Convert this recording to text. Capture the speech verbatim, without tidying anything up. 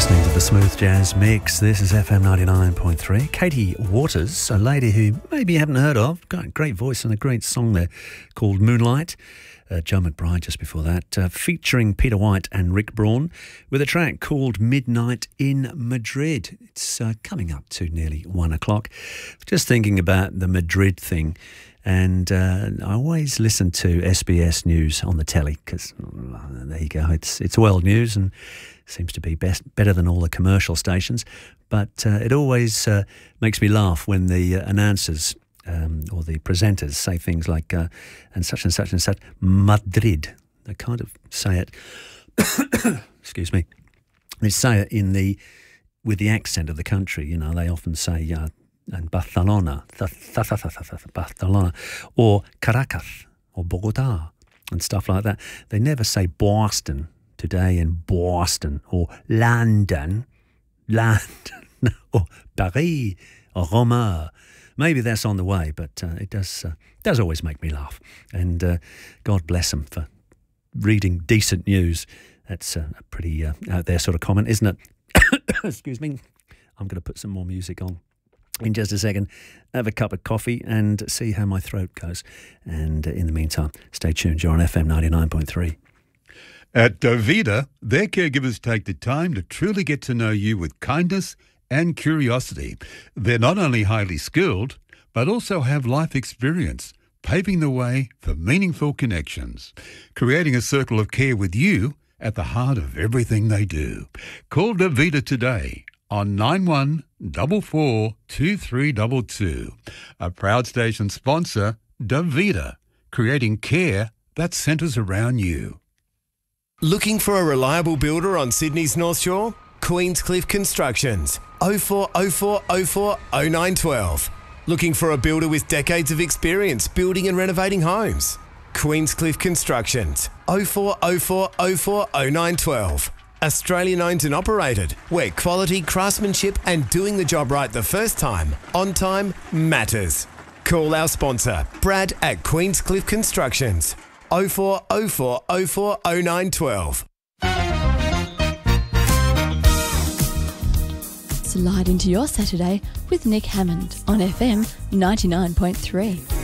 listening to the Smooth Jazz Mix. This is F M ninety-nine point three. Katie Waters, a lady who maybe you haven't heard of, got a great voice and a great song there called Moonlight. Uh, Joe McBride just before that, uh, featuring Peter White and Rick Braun with a track called Midnight in Madrid. It's uh, coming up to nearly one o'clock. Just thinking about the Madrid thing. And uh, I always listen to S B S News on the telly because, uh, there you go, it's it's world news and seems to be best better than all the commercial stations. But uh, it always uh, makes me laugh when the uh, announcers um, or the presenters say things like, uh, and such and such and such, Madrid. They kind of say it, excuse me, they say it in the, with the accent of the country. You know, they often say, uh, and Barcelona, Barcelona, or Caracas, or Bogota, and stuff like that. They never say Boston today in Boston, or London, London, or Paris, or Roma. Maybe that's on the way, but uh, it does uh, does always make me laugh. And uh, God bless them for reading decent news. That's uh, a pretty uh, out there sort of comment, isn't it? Excuse me. I'm going to put some more music on in just a second, have a cup of coffee and see how my throat goes. And uh, in the meantime, stay tuned. You're on F M ninety-nine point three. At Davida, their caregivers take the time to truly get to know you with kindness and curiosity. They're not only highly skilled, but also have life experience, paving the way for meaningful connections, creating a circle of care with you at the heart of everything they do. Call Davida today on nine one four four two three two two. A proud station sponsor, Davida, creating care that centres around you. Looking for a reliable builder on Sydney's North Shore? Queenscliff Constructions, oh four oh four oh four oh nine one two. Looking for a builder with decades of experience building and renovating homes? Queenscliff Constructions, oh four oh four oh four oh nine one two. Australian owned and operated, where quality, craftsmanship and doing the job right the first time, on time, matters. Call our sponsor, Brad at Queenscliff Constructions, oh four oh four oh four oh nine one two. Slide into your Saturday with Nick Hammond on F M ninety-nine point three.